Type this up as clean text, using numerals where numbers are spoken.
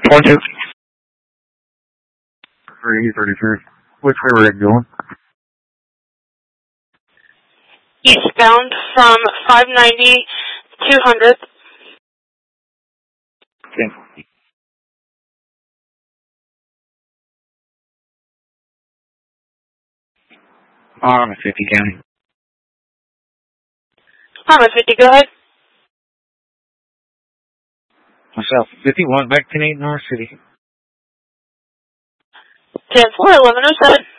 22. 333. Which way were you going? Eastbound from 590 200. Okay. I'm at 50 County. I'm at 50, go ahead. Myself, 51 back to 8 North City. 10-4, 1107.